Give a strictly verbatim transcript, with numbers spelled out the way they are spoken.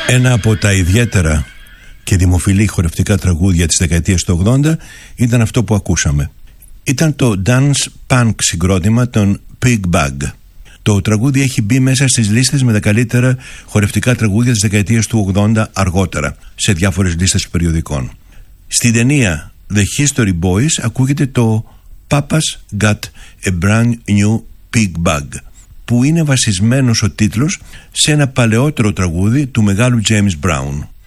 Ένα από τα ιδιαίτερα και δημοφιλή χορευτικά τραγούδια της δεκαετίας του ογδόντα ήταν αυτό που ακούσαμε. Ήταν το dance punk συγκρότημα των Pig Bag. Το τραγούδι έχει μπει μέσα στις λίστες με τα καλύτερα χορευτικά τραγούδια της δεκαετίας του ογδόντα αργότερα, σε διάφορες λίστες περιοδικών. Στην ταινία The History Boys ακούγεται το Papa's Got a Brand New Pig Bag, που είναι βασισμένος ο τίτλος σε ένα παλαιότερο τραγούδι του μεγάλου James Brown.